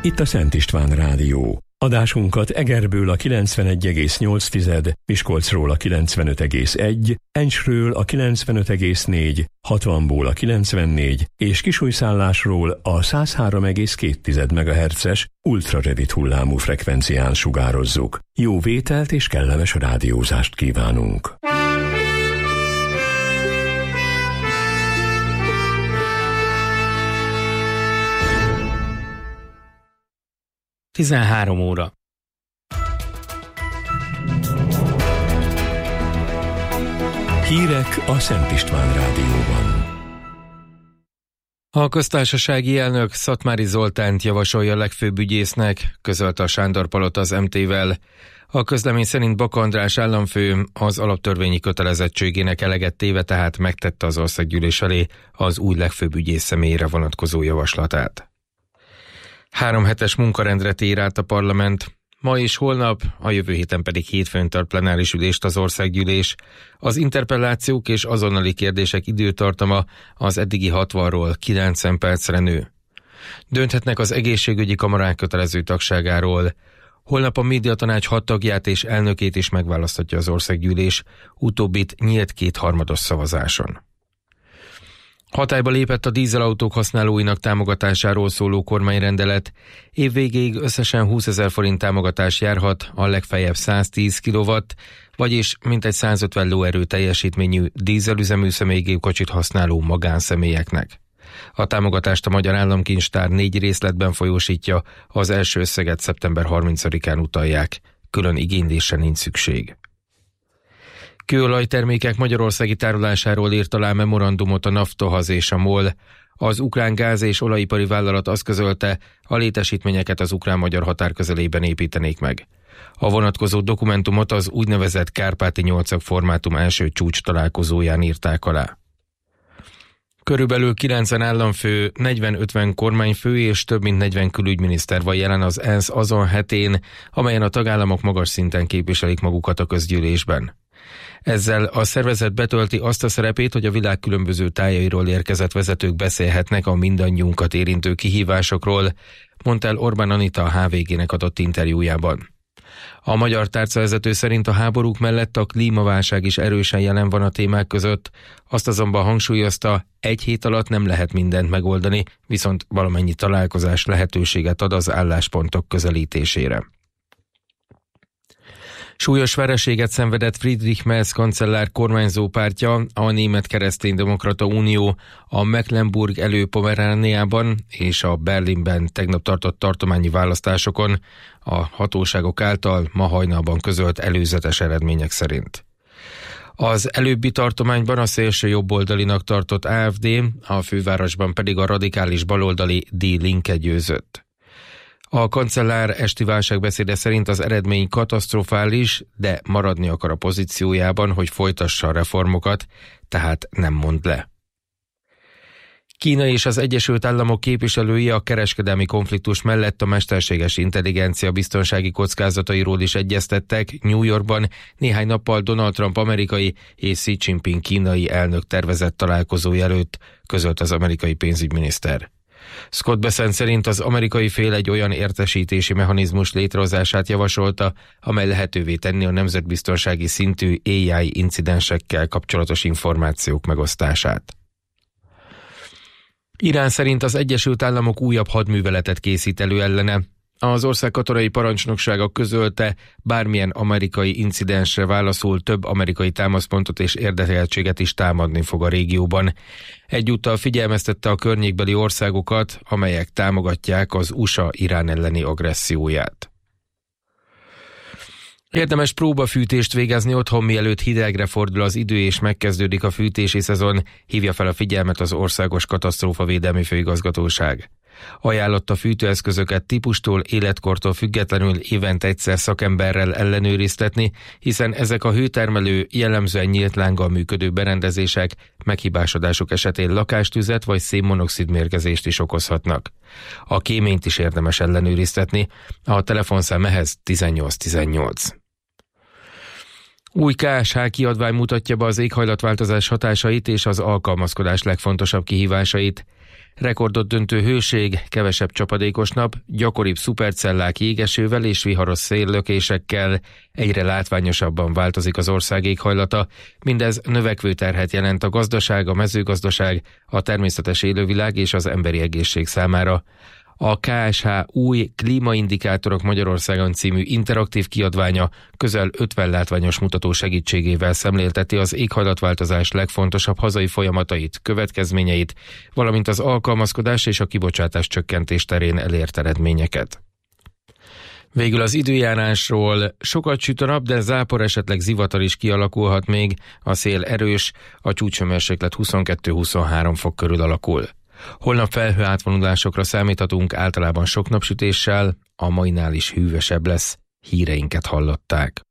itt a Szent István Rádió. Adásunkat Egerből a 91,8, Miskolcról a 95,1, Encsről a 95,4, 60-ból a 94 és Kisújszállásról a 103,2 MHz-es ultrarövid hullámú frekvencián sugározzuk. Jó vételt és kellemes rádiózást kívánunk! Tizenhárom óra. Hírek a Szent István Rádióban. A köztársasági elnök Szatmári Zoltánt javasolja legfőbb ügyésznek, közölte a Sándor-palota az MT-vel. A közlemény szerint Baka András államfő az alaptörvényi kötelezettségének eleget téve, tehát megtette az országgyűlés elé az új legfőbb ügyész személyére vonatkozó javaslatát. 3 hetes munkarendre tér át a parlament. Ma és holnap, a jövő héten pedig hétfőn tart plenáris ülést az országgyűlés. Az interpellációk és azonnali kérdések időtartama az eddigi 60-ról 90 percre nő. Dönthetnek az egészségügyi kamarák kötelező tagságáról. Holnap a médiatanács 6 tagját és elnökét is megválaszthatja az országgyűlés, utóbbit nyílt 2/3 szavazáson. Hatályba lépett a dízelautók használóinak támogatásáról szóló kormányrendelet. Évvégéig összesen 20 000 forint támogatás járhat a legfeljebb 110 kW, vagyis mintegy 150 lóerő teljesítményű dízelüzemű személygépkocsit használó magánszemélyeknek. A támogatást a Magyar Államkincstár 4 részletben folyósítja, az első összeget szeptember 30-án utalják. Külön igénylésre nincs szükség. Kőolajtermékek magyarországi tárolásáról írt alá memorandumot a Naftahaz és a MOL. Az ukrán gáz- és olajipari vállalat azt közölte, a létesítményeket az ukrán-magyar határ közelében építenék meg. A vonatkozó dokumentumot az úgynevezett Kárpáti 8-ak formátum első csúcs találkozóján írták alá. Körülbelül 90 államfő, 40-50 kormányfő és több mint 40 külügyminiszter van jelen az ENSZ azon hetén, amelyen a tagállamok magas szinten képviselik magukat a közgyűlésben. Ezzel a szervezet betölti azt a szerepét, hogy a világ különböző tájairól érkezett vezetők beszélhetnek a mindannyiunkat érintő kihívásokról, mondta el Orbán Anita a HVG-nek adott interjújában. A magyar tárcavezető szerint a háborúk mellett a klímaválság is erősen jelen van a témák között, azt azonban hangsúlyozta, 1 hét alatt nem lehet mindent megoldani, viszont valamennyi találkozás lehetőséget ad az álláspontok közelítésére. Súlyos vereséget szenvedett Friedrich Merz kancellár kormányzó pártja, a Német Kereszténydemokrata Unió a Mecklenburg Elő-Pomerániában és a Berlinben tegnap tartott tartományi választásokon a hatóságok által ma hajnalban közölt előzetes eredmények szerint. Az előbbi tartományban a szélső jobboldalinak tartott AfD, a fővárosban pedig a radikális baloldali Die Linke győzött. A kancellár esti válságbeszéde szerint az eredmény katasztrofális, de maradni akar a pozíciójában, hogy folytassa a reformokat, tehát nem mond le. Kína és az Egyesült Államok képviselői a kereskedelmi konfliktus mellett a mesterséges intelligencia biztonsági kockázatairól is egyeztettek New Yorkban néhány nappal Donald Trump amerikai és Xi Jinping kínai elnök tervezett találkozója előtt, közölt az amerikai pénzügyminiszter. Scott Bessent szerint az amerikai fél egy olyan értesítési mechanizmus létrehozását javasolta, amely lehetővé tenni a nemzetbiztonsági szintű AI incidensekkel kapcsolatos információk megosztását. Irán szerint az Egyesült Államok újabb hadműveletet készít elő ellene. Az ország katonai parancsnoksága közölte, bármilyen amerikai incidensre válaszul több amerikai támaszpontot és érdekeltséget is támadni fog a régióban. Egyúttal figyelmeztette a környékbeli országokat, amelyek támogatják az USA Irán elleni agresszióját. Érdemes próbafűtést végezni otthon, mielőtt hidegre fordul az idő és megkezdődik a fűtési szezon, hívja fel a figyelmet az Országos Katasztrófavédelmi Főigazgatóság. Ajánlotta fűtőeszközöket típustól, életkortól függetlenül évente egyszer szakemberrel ellenőriztetni, hiszen ezek a hőtermelő, jellemzően nyílt lánggal működő berendezések meghibásodásuk esetén lakástüzet vagy szénmonoxid mérgezést is okozhatnak. A kéményt is érdemes ellenőriztetni, a telefonszám ehhez 1818. Új KSH kiadvány mutatja be az éghajlatváltozás hatásait és az alkalmazkodás legfontosabb kihívásait. Rekordot döntő hőség, kevesebb csapadékos nap, gyakoribb szupercellák jégesővel és viharos széllökésekkel, egyre látványosabban változik az ország éghajlata. Mindez növekvő terhet jelent a gazdaság, a mezőgazdaság, a természetes élővilág és az emberi egészség számára. A KSH új klímaindikátorok Magyarországon című interaktív kiadványa közel 50 látványos mutató segítségével szemlélteti az éghajlatváltozás legfontosabb hazai folyamatait, következményeit, valamint az alkalmazkodás és a kibocsátás csökkentés terén elért eredményeket. Végül az időjárásról: sokat süt a nap, de zápor, esetleg zivatar is kialakulhat még, a szél erős, a csúcshőmérséklet 22-23 fok körül alakul. Holnap felhőátvonulásokra számíthatunk, általában sok napsütéssel, a mainál is hűvösebb lesz. Híreinket hallották.